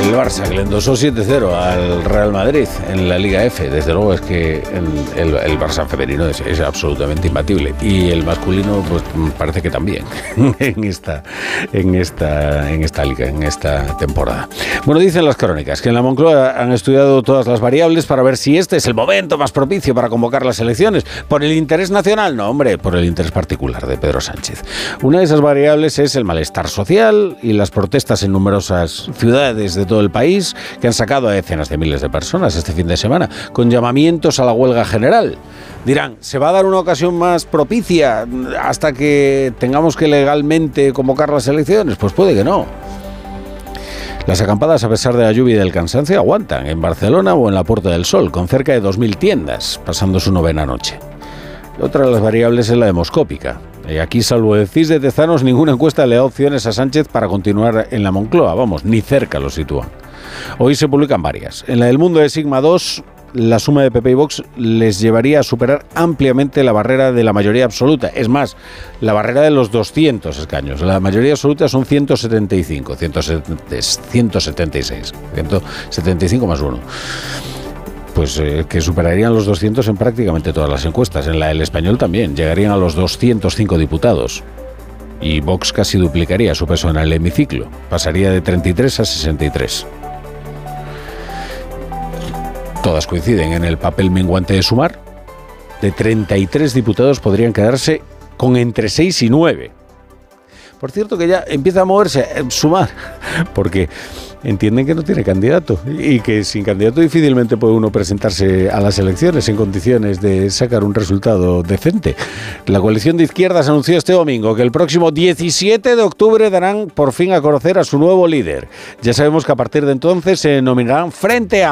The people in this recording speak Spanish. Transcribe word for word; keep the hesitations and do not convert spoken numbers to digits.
el Barça, que le endosó siete cero al Real Madrid en la Liga F. Desde luego es que el, el, el Barça femenino es, es absolutamente imbatible. Y el masculino, pues parece que también, en esta, en esta, en esta liga, en esta temporada. Bueno, dicen las crónicas que en la Moncloa han estudiado todas las variables para ver si este es el momento más propicio para convocar las elecciones. ¿Por el interés nacional? No, hombre, por el interés particular de Pedro Sánchez. Una de esas variables es el malestar social y las protestas en numerosas ciudades de todo el país que han sacado a decenas de miles de personas este fin de semana, con llamamientos a la huelga general. Dirán, ¿se va a dar una ocasión más propicia hasta que tengamos que legalmente convocar las elecciones? Pues puede que no. Las acampadas, a pesar de la lluvia y del cansancio, aguantan en Barcelona o en la Puerta del Sol, con cerca de dos mil tiendas, pasando su novena noche. Otra de las variables es la demoscópica. Y aquí, salvo el C I S de Tezanos, ninguna encuesta le da opciones a Sánchez para continuar en la Moncloa. Vamos, ni cerca lo sitúan. Hoy se publican varias. En la del Mundo de Sigma dos, la suma de P P y Vox les llevaría a superar ampliamente la barrera de la mayoría absoluta. Es más, la barrera de los doscientos escaños. La mayoría absoluta son ciento setenta y cinco, ciento setenta y seis, ciento setenta y cinco más uno. Pues eh, que superarían los doscientos en prácticamente todas las encuestas. En la del Español también, llegarían a los doscientos cinco diputados. Y Vox casi duplicaría su peso en el hemiciclo. Pasaría de treinta y tres a sesenta y tres. Todas coinciden en el papel menguante de Sumar. De treinta y tres diputados podrían quedarse con entre seis y nueve. Por cierto, que ya empieza a moverse eh, Sumar, porque entienden que no tiene candidato y que sin candidato difícilmente puede uno presentarse a las elecciones en condiciones de sacar un resultado decente. La coalición de izquierdas anunció este domingo que el próximo diecisiete de octubre darán por fin a conocer a su nuevo líder. Ya sabemos que a partir de entonces se nominarán Frente a